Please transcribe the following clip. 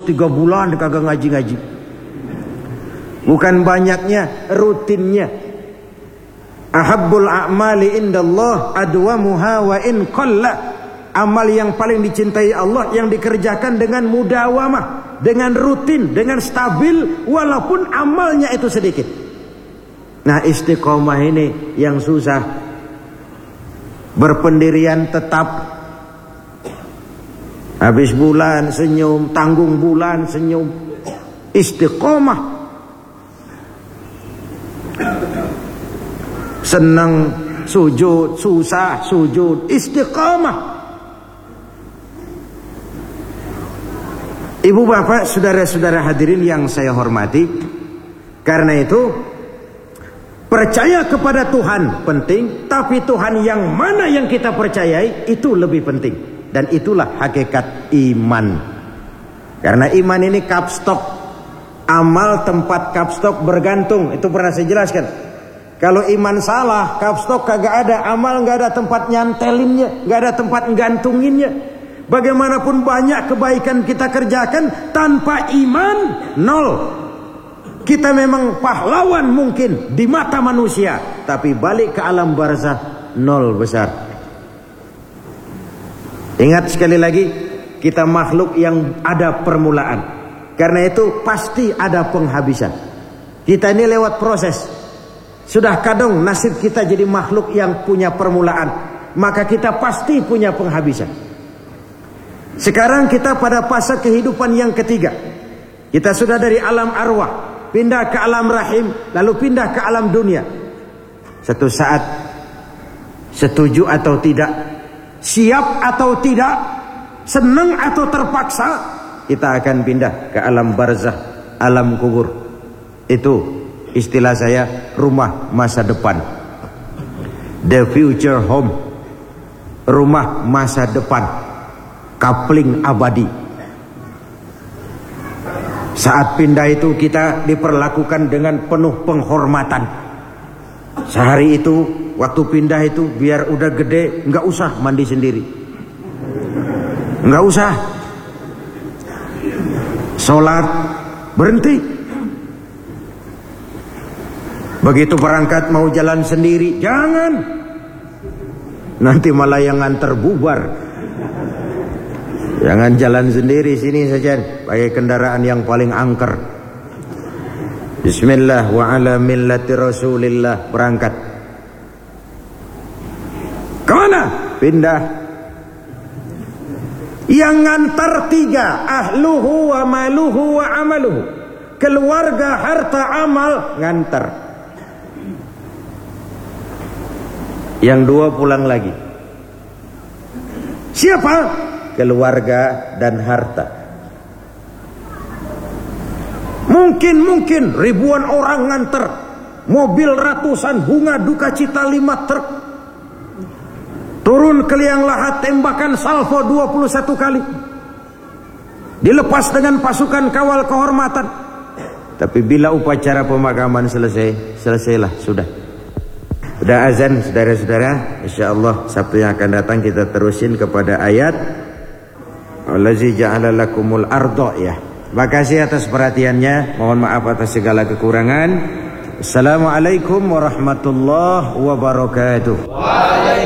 3 bulan kagak ngaji-ngaji. Bukan banyaknya, rutinnya. Ahabbul a'mali indallah adwamuha wa in qalla. Amal yang paling dicintai Allah yang dikerjakan dengan mudawamah, dengan rutin, dengan stabil, walaupun amalnya itu sedikit. Nah, istiqomah ini yang susah. Berpendirian tetap. Habis bulan senyum, tanggung bulan senyum. Istiqomah. Senang sujud, susah sujud, istiqamah. Ibu bapak, saudara-saudara hadirin yang saya hormati, karena itu percaya kepada Tuhan penting, tapi Tuhan yang mana yang kita percayai itu lebih penting. Dan itulah hakikat iman. Karena iman ini kapstok. Amal tempat kapstok bergantung. Itu pernah saya jelaskan. Kalau iman salah, kapstok kagak ada, amal gak ada tempat nyantelinnya, gak ada tempat nggantunginnya. Bagaimanapun banyak kebaikan kita kerjakan, tanpa iman nol. Kita memang pahlawan mungkin di mata manusia, tapi balik ke alam barzah nol besar. Ingat sekali lagi, kita makhluk yang ada permulaan. Karena itu pasti ada penghabisan. Kita ini lewat proses. Sudah kadang nasib kita jadi makhluk yang punya permulaan, maka kita pasti punya penghabisan. Sekarang kita pada fase kehidupan yang ketiga. Kita sudah dari alam arwah, pindah ke alam rahim, lalu pindah ke alam dunia. Satu saat, setuju atau tidak, siap atau tidak, senang atau terpaksa, kita akan pindah ke alam barzah, alam kubur. Itu istilah saya, rumah masa depan. The future home. Rumah masa depan. Kapling abadi. Saat pindah itu kita diperlakukan dengan penuh penghormatan. Sehari itu, waktu pindah itu, biar udah gede, nggak usah mandi sendiri. Nggak usah. Sholat, berhenti. Begitu berangkat mau jalan sendiri, jangan. Nanti malah yang nganter bubar. Jangan jalan sendiri, sini saja, pakai kendaraan yang paling angker. Bismillah wa ala millati Rasulillah, berangkat. Kemana? Pindah. Yang ngantar 3, ahluhu wa maluhu wa amaluhu. Keluarga, harta, amal, ngantar. Yang 2 pulang lagi. Siapa? Keluarga dan harta. Mungkin ribuan orang nganter. Mobil ratusan, bunga duka cita 5 truk. Turun ke liang lahat, tembakan salvo 21 kali. Dilepas dengan pasukan kawal kehormatan. Tapi bila upacara pemakaman selesailah, sudah. Udah azan, saudara-saudara. InsyaAllah Sabtu yang akan datang kita terusin kepada ayat Allazi ja'ala lakumul arda, ya. Makasih atas perhatiannya. Mohon maaf atas segala kekurangan. Assalamualaikum warahmatullahi wabarakatuh.